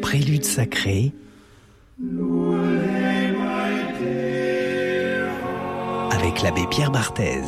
prélude sacré avec l'abbé Pierre Barthez.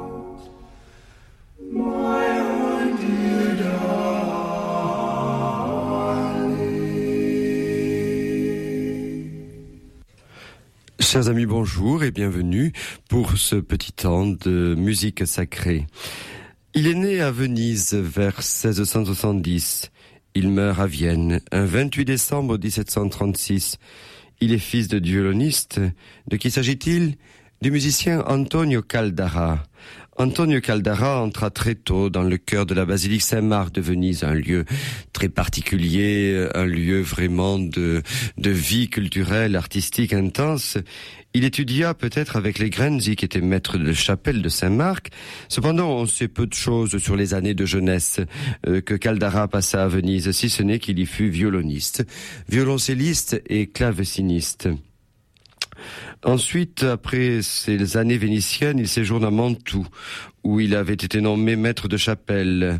Chers amis, bonjour et bienvenue pour ce petit temps de musique sacrée. Il est né à Venise vers 1670. Il meurt à Vienne un 28 décembre 1736. Il est fils de violoniste. De qui s'agit-il ? Du musicien Antonio Caldara. Antonio Caldara entra très tôt dans le cœur de la basilique Saint-Marc de Venise, un lieu très particulier, un lieu vraiment de vie culturelle, artistique intense. Il étudia peut-être avec les Grenzi qui étaient maîtres de chapelle de Saint-Marc. Cependant, on sait peu de choses sur les années de jeunesse que Caldara passa à Venise, si ce n'est qu'il y fut violoniste, violoncelliste et claveciniste. Ensuite, après ces années vénitiennes, il séjourne à Mantoue, où il avait été nommé maître de chapelle.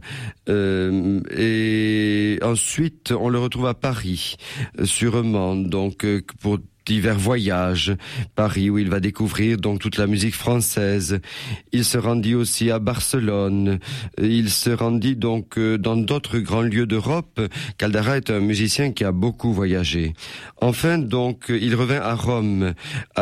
Et ensuite, on le retrouve à Paris, sûrement, donc pour divers voyages, Paris où il va découvrir donc toute la musique française. Il se rendit aussi à Barcelone. Il se rendit donc dans d'autres grands lieux d'Europe. Caldara est un musicien qui a beaucoup voyagé. Enfin donc, il revint à Rome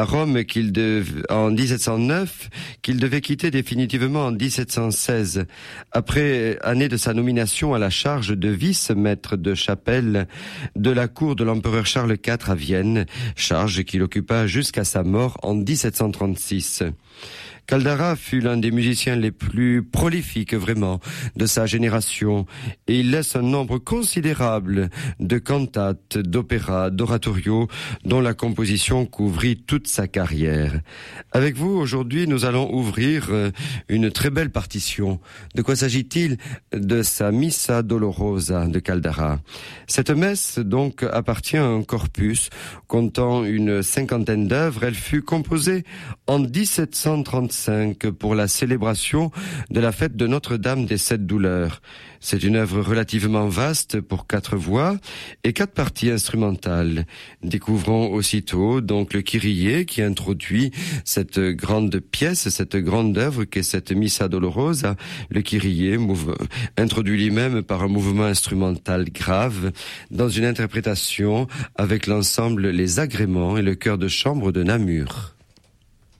en 1709, qu'il devait quitter définitivement en 1716. Après année de sa nomination à la charge de vice-maître de chapelle de la cour de l'empereur Charles IV à Vienne, charge qu'il occupa jusqu'à sa mort en 1736. Caldara fut l'un des musiciens les plus prolifiques vraiment de sa génération et il laisse un nombre considérable de cantates, d'opéras, d'oratorios dont la composition couvrit toute sa carrière. Avec vous, aujourd'hui, nous allons ouvrir une très belle partition. De quoi s'agit-il ? De sa Missa Dolorosa de Caldara. Cette messe, donc, appartient à un corpus comptant une cinquantaine d'œuvres. Elle fut composée en 1735 pour la célébration de la fête de Notre-Dame des Sept Douleurs. C'est une œuvre relativement vaste pour 4 voix et 4 parties instrumentales. Découvrons aussitôt donc le Kyrie qui introduit cette grande pièce, cette grande œuvre qu'est cette Missa Dolorosa. Le Kyrie introduit lui-même par un mouvement instrumental grave dans une interprétation avec l'ensemble Les Agréments et le chœur de chambre de Namur.